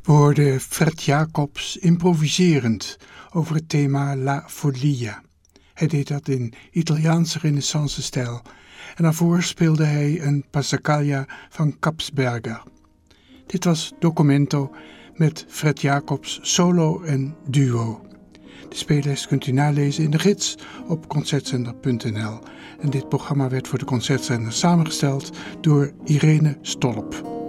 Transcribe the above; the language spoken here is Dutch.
We hoorden Fred Jacobs improviserend over het thema La Follia. Hij deed dat in Italiaanse renaissance-stijl en daarvoor speelde hij een passacaglia van Kapsberger. Dit was Documento met Fred Jacobs solo en duo. De speellijst kunt u nalezen in de gids op concertzender.nl. En dit programma werd voor de Concertzender samengesteld door Irene Stolp.